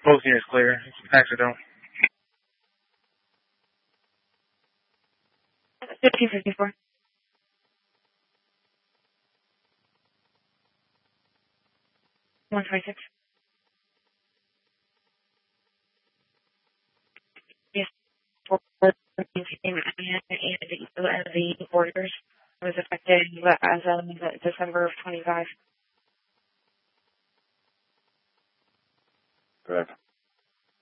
Both units clear. Accidental. 1554. One 26. Yes. For the borders was affected as of December of 25. Correct.